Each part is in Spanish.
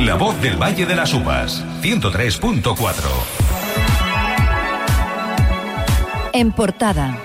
La voz del Valle de las Uvas, 103.4. En portada.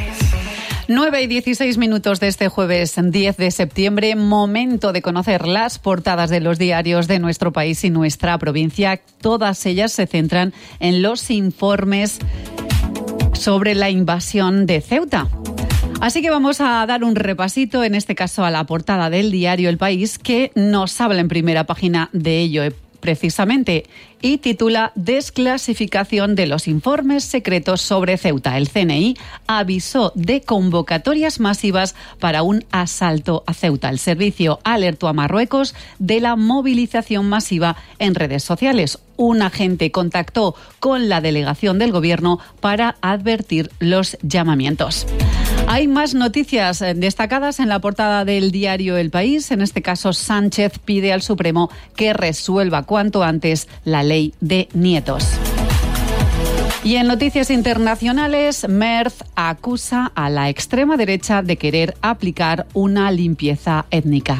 9:16 de este jueves 10 de septiembre, momento de conocer las portadas de los diarios de nuestro país y nuestra provincia. Todas ellas se centran en los informes sobre la invasión de Ceuta. Así que vamos a dar un repasito, en este caso a la portada del diario El País, que nos habla en primera página de ello precisamente, y titula Desclasificación de los informes secretos sobre Ceuta. El CNI avisó de convocatorias masivas para un asalto a Ceuta. El servicio alertó a Marruecos de la movilización masiva en redes sociales. Un agente contactó con la delegación del gobierno para advertir los llamamientos. Hay más noticias destacadas en la portada del diario El País. En este caso, Sánchez pide al Supremo que resuelva cuanto antes la ley de nietos. Y en noticias internacionales, Merz acusa a la extrema derecha de querer aplicar una limpieza étnica.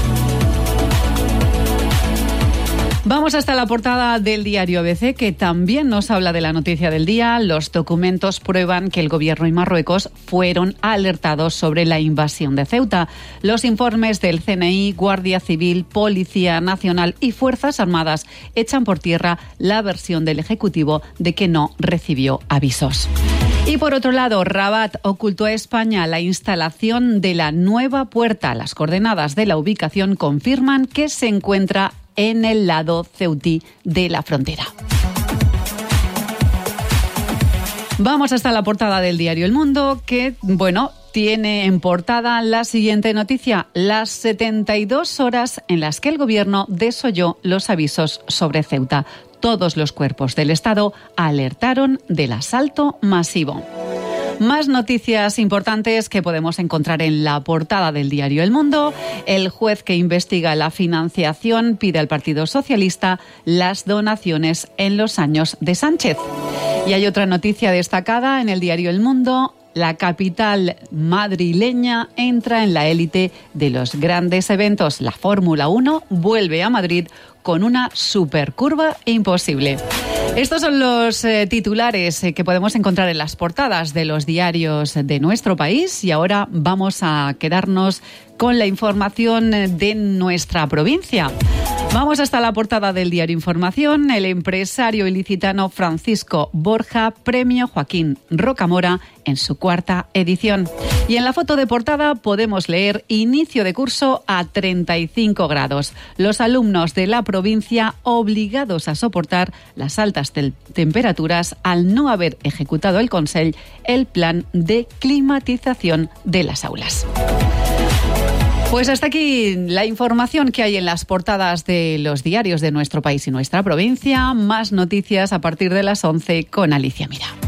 Vamos hasta la portada del diario ABC, que también nos habla de la noticia del día. Los documentos prueban que el gobierno y Marruecos fueron alertados sobre la invasión de Ceuta. Los informes del CNI, Guardia Civil, Policía Nacional y Fuerzas Armadas echan por tierra la versión del Ejecutivo de que no recibió avisos. Y por otro lado, Rabat ocultó a España la instalación de la nueva puerta. Las coordenadas de la ubicación confirman que se encuentra en el lado ceutí de la frontera. Vamos hasta la portada del diario El Mundo, que, tiene en portada la siguiente noticia: las 72 horas en las que el gobierno desoyó los avisos sobre Ceuta. Todos los cuerpos del Estado alertaron del asalto masivo. Más noticias importantes que podemos encontrar en la portada del diario El Mundo. El juez que investiga la financiación pide al Partido Socialista las donaciones en los años de Sánchez. Y hay otra noticia destacada en el diario El Mundo. La capital madrileña entra en la élite de los grandes eventos. La Fórmula 1 vuelve a Madrid con una supercurva imposible. Estos son los titulares que podemos encontrar en las portadas de los diarios de nuestro país, y ahora vamos a quedarnos con la información de nuestra provincia. Vamos hasta la portada del diario Información. El empresario ilicitano Francisco Borja, premio Joaquín Rocamora en su 4ª edición. Y en la foto de portada podemos leer: inicio de curso a 35 grados. Los alumnos de la provincia obligados a soportar las altas temperaturas al no haber ejecutado el Consell el plan de climatización de las aulas. Pues hasta aquí la información que hay en las portadas de los diarios de nuestro país y nuestra provincia. Más noticias a partir de las 11 con Alicia Mira.